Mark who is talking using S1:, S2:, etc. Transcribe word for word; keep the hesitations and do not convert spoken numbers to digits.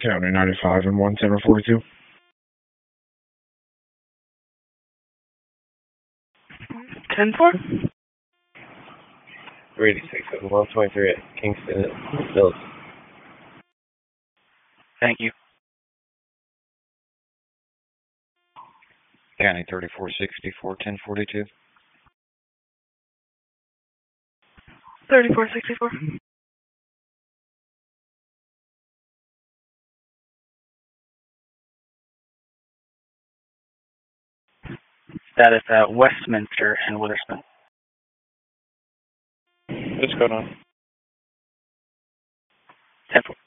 S1: County ninety-five and one seven forty-two.
S2: ten four?
S3: three eighty-six and one twenty-three at Kingston Mills.
S2: Thank you.
S4: County thirty-four sixty-four, ten forty-two.
S2: thirty-four sixty-four. Status at Westminster and Witherspoon.
S3: What's going on?
S2: ten four.